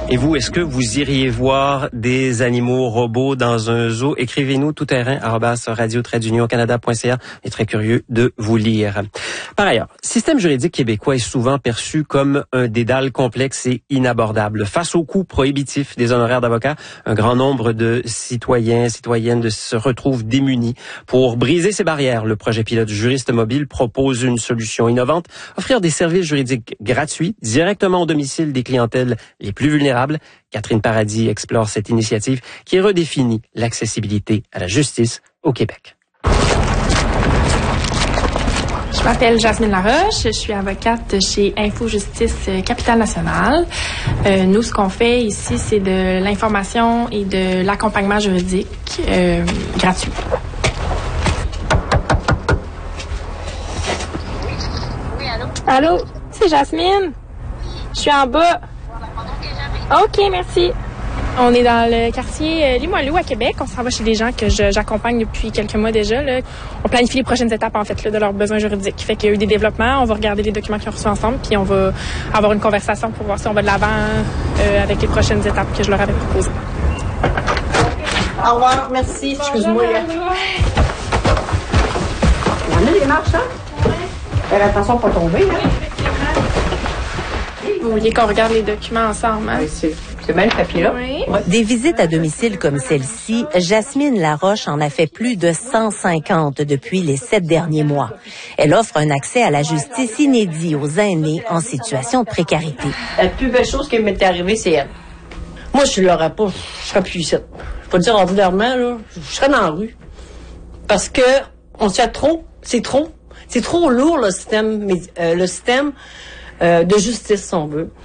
Et vous, est-ce que vous iriez voir des animaux robots dans un zoo? Écrivez-nous toutterrain@radio-canada.ca. On est très curieux de vous lire. Par ailleurs, le système juridique québécois est souvent perçu comme un dédale complexe et inabordable. Face au coût prohibitif des honoraires d'avocats, un grand nombre de citoyens, citoyennes se retrouvent démunis. Pour briser ces barrières, le projet pilote Juriste Mobile propose une solution innovante, offrir des services juridiques gratuits directement au domicile des clientèles les plus vulnérables. Catherine Paradis explore cette initiative qui redéfinit l'accessibilité à la justice au Québec. Je m'appelle Jasmine Laroche, je suis avocate chez Infojustice Capitale Nationale. Nous, ce qu'on fait ici, c'est de l'information et de l'accompagnement juridique gratuit. Allô, c'est Jasmine. Je suis en bas. OK, merci. On est dans le quartier Limoilou à Québec. On s'en va chez des gens que j'accompagne depuis quelques mois déjà. Là. On planifie les prochaines étapes en fait là, de leurs besoins juridiques. Fait qu'il y a eu des développements. On va regarder les documents qu'ils ont reçus ensemble, puis on va avoir une conversation pour voir si on va de l'avant avec les prochaines étapes que je leur avais proposées. Au revoir, merci. Excuse-moi. Il y en a des marches, hein? Oui. Fais attention pour pas tomber, hein? Vous vouliez qu'on regarde les documents ensemble, hein? Oui, c'est bien le papier-là. Oui. Ouais. Des visites à domicile comme celle-ci, Jasmine Laroche en a fait plus de 150 depuis les 7 derniers mois. Elle offre un accès à la justice inédit aux aînés en situation de précarité. La plus belle chose qui m'est arrivée, c'est elle. Moi, je l'aurais pas, je serais plus ici. Je peux dire ordinairement, là, je serais dans la rue. Parce que on se fait trop, c'est trop lourd le système de justice, si on veut.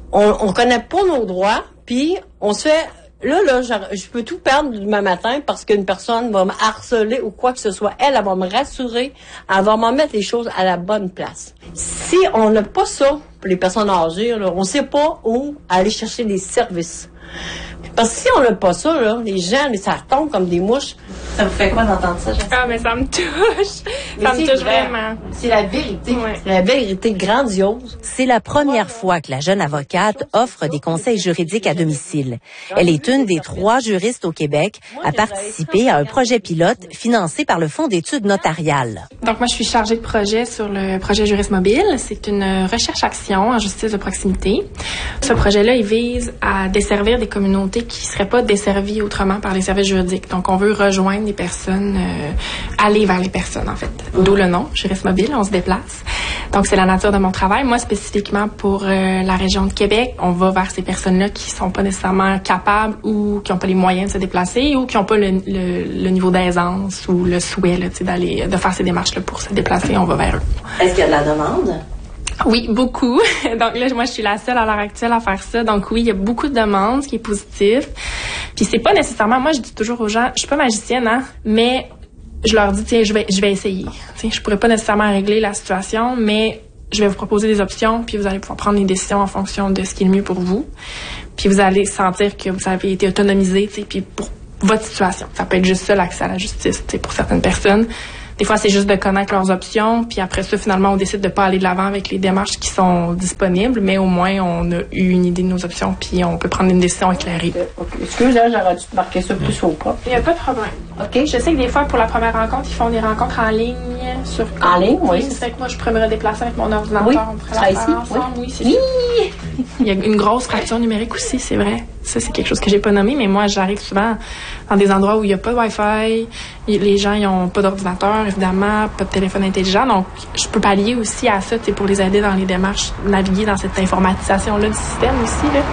On connaît pas nos droits, puis on se fait... Là, je peux tout perdre demain matin parce qu'une personne va me harceler ou quoi que ce soit. Elle va me rassurer, elle va m'en mettre les choses à la bonne place. Si on n'a pas ça pour les personnes âgées, là, on sait pas où aller chercher des services. Parce que si on n'a pas ça, là, les gens, ça tombe comme des mouches. Ça vous fait quoi d'entendre ça, Jasmine? Ah, mais ça me touche. Ça me touche vraiment. C'est la vérité. Ouais. C'est la vérité grandiose. C'est la première fois que la jeune avocate offre des conseils juridiques à domicile. Elle est une des 3 juristes au Québec à participer à un projet pilote financé par le Fonds d'études notariales. Donc, moi, je suis chargée de projet sur le projet Juriste Mobile. C'est une recherche-action en justice de proximité. Ce projet-là, il vise à desservir des communautés qui seraient pas desservies autrement par les services juridiques. Donc, on veut rejoindre les personnes, aller vers les personnes, en fait. D'où le nom, Juriste Mobile, on se déplace. Donc, c'est la nature de mon travail. Moi, spécifiquement pour la région de Québec, on va vers ces personnes-là qui sont pas nécessairement capables ou qui ont pas les moyens de se déplacer ou qui ont pas le niveau d'aisance ou le souhait là, de faire ces démarches-là pour se déplacer. On va vers eux. Est-ce qu'il y a de la demande? Oui, beaucoup. Donc là, moi, je suis la seule à l'heure actuelle à faire ça. Donc oui, il y a beaucoup de demandes, ce qui est positif. Puis c'est pas nécessairement... Moi, je dis toujours aux gens, je suis pas magicienne, hein, mais je leur dis, tiens, je vais essayer. Tiens, je pourrais pas nécessairement régler la situation, mais je vais vous proposer des options, puis vous allez pouvoir prendre des décisions en fonction de ce qui est le mieux pour vous. Puis vous allez sentir que vous avez été autonomisé, tu sais, puis pour votre situation. Ça peut être juste ça, l'accès à la justice, tu sais, pour certaines personnes. Des fois, c'est juste de connaître leurs options, puis après ça, finalement, on décide de pas aller de l'avant avec les démarches qui sont disponibles, mais au moins, on a eu une idée de nos options, puis on peut prendre une décision éclairée. Excuse-moi, j'aurais dû te marquer ça plus haut, quoi. Il n'y a pas de problème. OK. Je sais que des fois, pour la première rencontre, ils font des rencontres en ligne sur... En ligne, oui. C'est que moi, je pourrais me redéplacer avec mon ordinateur. Oui. On pourrait la faire ensemble. Oui, c'est ça. Il y a une grosse fracture numérique aussi, c'est vrai. Ça, c'est quelque chose que j'ai pas nommé, mais moi, j'arrive souvent dans des endroits où il n'y a pas de Wi-Fi. Les gens, ils ont pas d'ordinateur, évidemment, pas de téléphone intelligent. Donc, je peux pallier aussi à ça, pour les aider dans les démarches, naviguer dans cette informatisation-là du système aussi, là.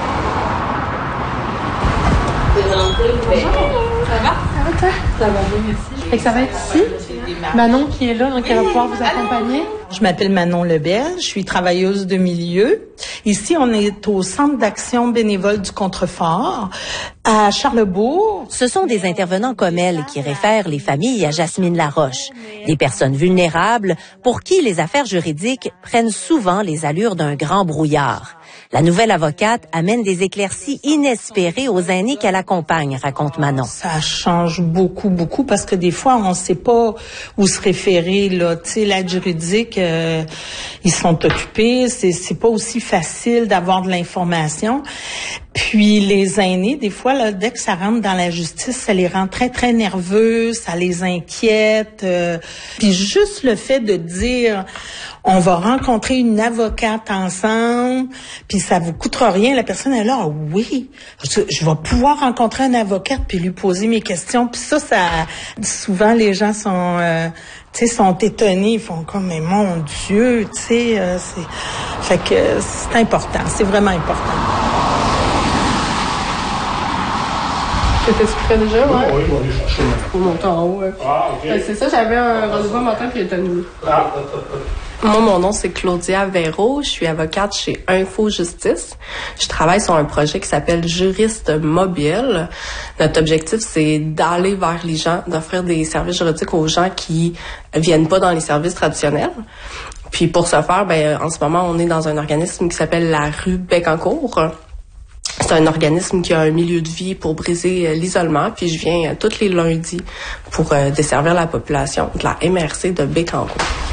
Bonjour. Ça va? Ça va, toi? Ça va bien, merci. Fait que ça va être ici. Manon qui est là, donc elle va pouvoir vous accompagner. Je m'appelle Manon Lebel, je suis travailleuse de milieu. Ici, on est au Centre d'action bénévole du Contrefort, à Charlebourg. Ce sont des intervenants comme elle qui réfèrent les familles à Jasmine Laroche. Des personnes vulnérables pour qui les affaires juridiques prennent souvent les allures d'un grand brouillard. La nouvelle avocate amène des éclaircies inespérées aux aînés qu'elle accompagne, raconte Manon. Ça change beaucoup, beaucoup, parce que des fois, on ne sait pas où se référer, là. Tu sais, l'aide juridique, ils sont occupés, c'est pas aussi facile d'avoir de l'information. Puis Puis les aînés, des fois, là, dès que ça rentre dans la justice, ça les rend très, très nerveux, ça les inquiète. Puis juste le fait de dire, on va rencontrer une avocate ensemble, puis ça vous coûtera rien. La personne est là, oui, je vais pouvoir rencontrer une avocate puis lui poser mes questions. Puis ça, souvent les gens sont étonnés, ils font comme, mais mon Dieu, fait que c'est important, c'est vraiment important. T'étais-tu prêt déjà, ouais? Oui, je vais aller chercher. Pour monter en haut, ouais. Ah, OK. C'est ça, j'avais un rendez-vous un matin puis il était annulé. Ah. Moi, mon nom, c'est Claudia Véro. Je suis avocate chez Info Justice. Je travaille sur un projet qui s'appelle Juriste Mobile. Notre objectif, c'est d'aller vers les gens, d'offrir des services juridiques aux gens qui viennent pas dans les services traditionnels. Puis pour ce faire, en ce moment, on est dans un organisme qui s'appelle la rue Bécancour. C'est un organisme qui a un milieu de vie pour briser l'isolement. Puis je viens tous les lundis pour desservir la population de la MRC de Bécancour.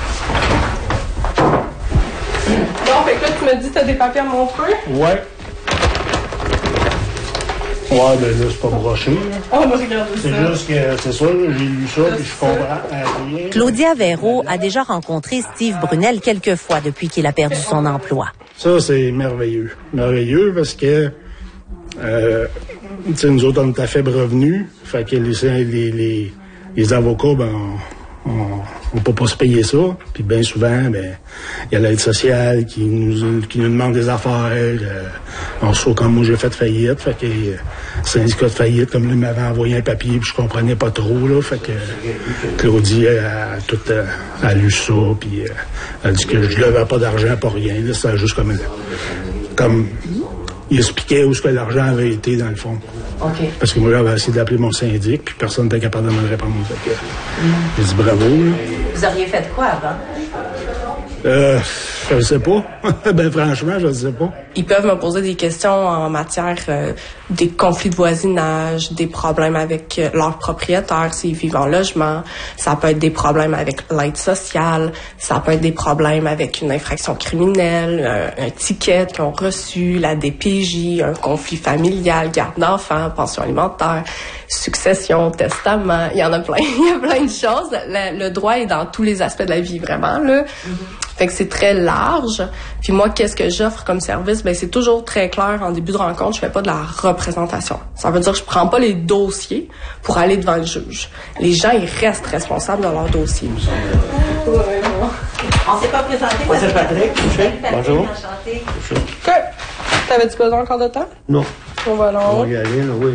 Bon, fait que là, tu me dis que t'as des papiers à montrer? Ouais. Ouais, ben là, c'est pas broché, là. Oh, on va regarder ça. C'est juste que, c'est ça, là, j'ai lu ça, puis je comprends rien. Claudia Véro a déjà rencontré Steve Brunel quelques fois depuis qu'il a perdu son emploi. Ça, c'est merveilleux. Merveilleux parce que, tu sais, nous autres, on est à faible revenu. Fait que les avocats, on peut pas se payer ça. Puis bien souvent, il y a l'aide sociale qui nous demande des affaires. On se trouve comme moi, j'ai fait faillite. Fait que syndicat de faillite, comme lui m'avait envoyé un papier, puis je comprenais pas trop, là. Fait que Claudie a lu ça, puis elle dit que je levais pas d'argent pour rien. Là, c'était juste comme il expliquait où est-ce que l'argent avait été, dans le fond. OK. Parce que moi, j'avais essayé d'appeler mon syndic, puis personne n'était capable de me répondre. Fait que, j'ai dit bravo. Là. Vous auriez fait quoi avant? Je sais pas. Franchement, je sais pas. Ils peuvent me poser des questions en matière des conflits de voisinage, des problèmes avec leurs propriétaires s'ils vivent en logement. Ça peut être des problèmes avec l'aide sociale. Ça peut être des problèmes avec une infraction criminelle, un ticket qu'ils ont reçu, la DPJ, un conflit familial, garde d'enfants, pension alimentaire, succession, testament. Il y en a plein. Il y a plein de choses. Le droit est dans tous les aspects de la vie, vraiment, là. Fait que c'est très large. Puis moi, qu'est-ce que j'offre comme service? C'est toujours très clair. En début de rencontre, je fais pas de la représentation. Ça veut dire que je prends pas les dossiers pour aller devant le juge. Les gens, ils restent responsables de leur dossier. On s'est pas présenté. Moi, c'est Patrick. Bonjour. Enchanté. OK. T'avais-tu besoin encore de temps? Non. On va aller en haut. On va y aller, là, oui.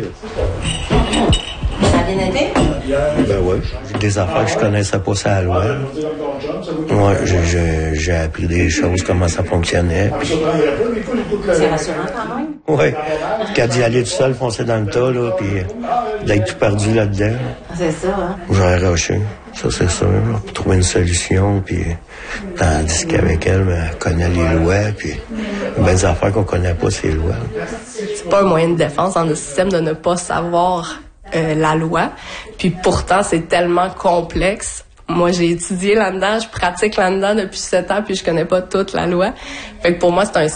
Ça a bien été? Ben oui. Des affaires que je connaissais pas ça à la loi. Moi, j'ai appris des choses, comment ça fonctionnait. C'est rassurant quand même. Oui. Qu'à d'y aller tout seul, foncer dans le tas, là, puis d'être tout perdu là-dedans. C'est ça, hein? J'aurais rushé. Ça, c'est sûr. Là, pour trouver une solution, puis tandis qu'avec elle, elle connaît les lois, puis des affaires qu'on connaît pas, ces lois. C'est pas un moyen de défense dans le système de ne pas savoir la loi. Puis pourtant, c'est tellement complexe. Moi, j'ai étudié là-dedans, je pratique là-dedans depuis 7 ans, puis je connais pas toute la loi. Fait que pour moi, c'est un